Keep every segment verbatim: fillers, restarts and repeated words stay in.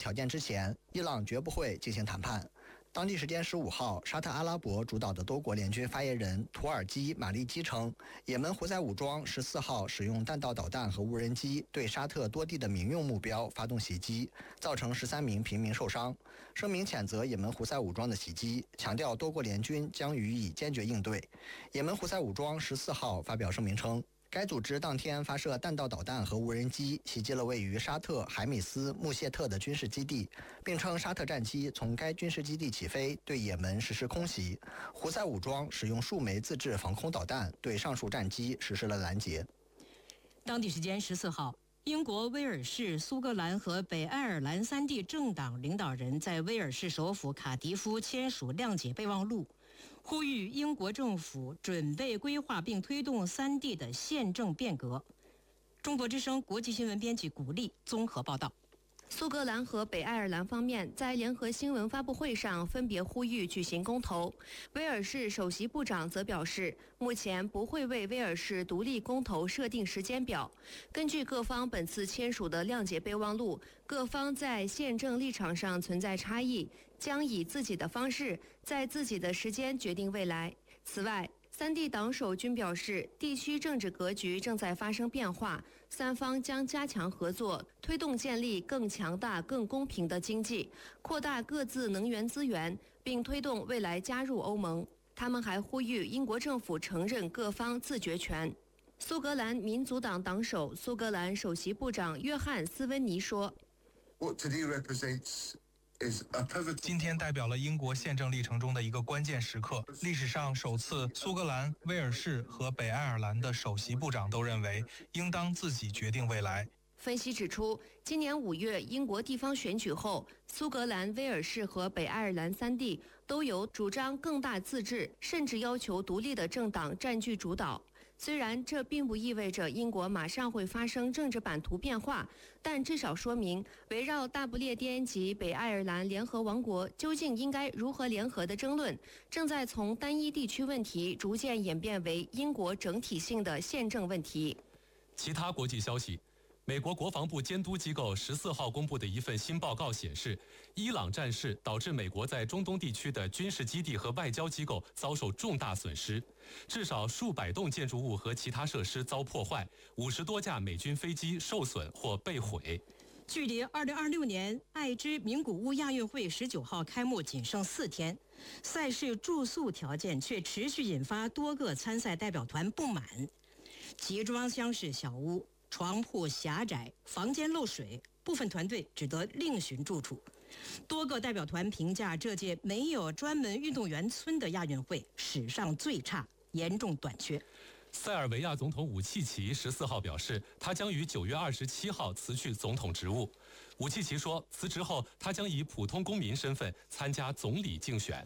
条件之前，伊朗绝不会进行谈判。当地时间十五号，沙特阿拉伯主导的多国联军发言人图尔基·马利基称，也门胡塞武装十四号使用弹道导弹和无人机对沙特多地的民用目标发动袭击，造成十三名平民受伤。声明谴责也门胡塞武装的袭击，强调多国联军将予以坚决应对。也门胡塞武装十四号发表声明称，该组织当天发射弹道导弹和无人机，袭击了位于沙特海米斯穆谢特的军事基地，并称沙特战机从该军事基地起飞，对也门实施空袭。胡塞武装使用数枚自制防空导弹对上述战机实施了拦截。 当地时间十四号，英国威尔士、苏格兰和北爱尔兰三地政党领导人在威尔士首府卡迪夫签署谅解备忘录，呼吁英国政府准备规划并推动三地的宪政变革。中国之声国际新闻编辑古丽综合报道。 苏格兰和北爱尔兰方面在联合新闻发布会上分别呼吁举行公投。威尔士首席部长则表示，目前不会为威尔士独立公投设定时间表。根据各方本次签署的谅解备忘录，各方在宪政立场上存在差异，将以自己的方式在自己的时间决定未来。此外，三地党首均表示，地区政治格局正在发生变化，三方将加强合作，推动建立更强大、更公平的经济，扩大各自能源资源，并推动未来加入欧盟。他们还呼吁英国政府承认各方自决权。苏格兰民族党党首、苏格兰首席部长约翰·斯温尼说 What today represents 今天代表了英国宪政历程中的一个关键时刻，历史上首次苏格兰、威尔士和北爱尔兰的首席部长都认为应当自己决定未来。 分析指出，今年五月英国地方选举后，苏格兰、威尔士和北爱尔兰三地都由主张更大自治甚至要求独立的政党占据主导。虽然这并不意味着英国马上会发生政治版图变化，但至少说明围绕大不列颠及北爱尔兰联合王国究竟应该如何联合的争论，正在从单一地区问题逐渐演变为英国整体性的宪政问题。 其他国际消息，美国国防部监督机构十四号公布的一份新报告显示，伊朗战事导致美国在中东地区的军事基地和外交机构遭受重大损失，至少数百栋建筑物和其他设施遭破坏，五十多架美军飞机受损或被毁。 距离二零二六年爱知名古屋亚运会十九号开幕仅剩四天，赛事住宿条件却持续引发多个参赛代表团不满。集装箱式小屋、床铺狭窄、房间漏水，部分团队只得另寻住处。多个代表团评价这届没有专门运动员村的亚运会史上最差，严重短缺。 塞尔维亚总统武契奇十四号表示，他将于九月二十七号辞去总统职务。武契奇说，辞职后他将以普通公民身份参加总理竞选。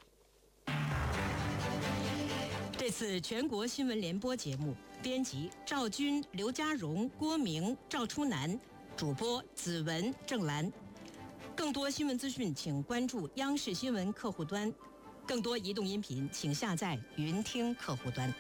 这次全国新闻联播节目，编辑赵军、刘家荣、郭明、赵初南，主播子文、郑兰。更多新闻资讯，请关注央视新闻客户端。更多移动音频，请下载云听客户端。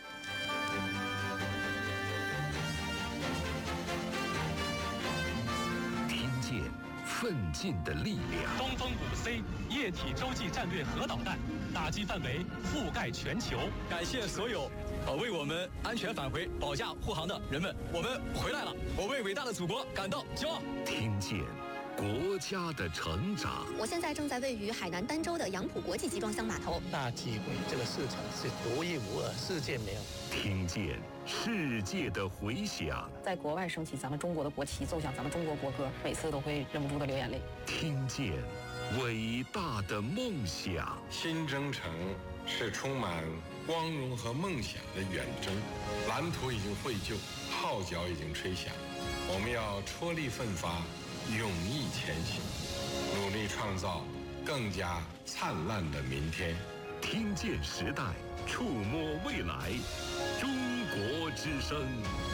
听见奋进的力量。 东风五 C 液体洲际战略核导弹打击范围覆盖全球。 感谢所有呃为我们安全返回、保驾护航的人们，我们回来了，我为伟大的祖国感到骄傲。 听见国家的成长。 我现在正在位于海南儋州的杨浦国际集装箱码头。 大机会，这个市场是独一无二，世界没有。 听见世界的回响。 在国外升起咱们中国的国旗，奏响咱们中国国歌，每次都会忍不住的流眼泪。 听见伟大的梦想。 新征程是充满光荣和梦想的远征，蓝图已经绘就，号角已经吹响，我们要踔厉奋发，勇毅前行，努力创造更加灿烂的明天。 听见时代，触摸未来，中国之声。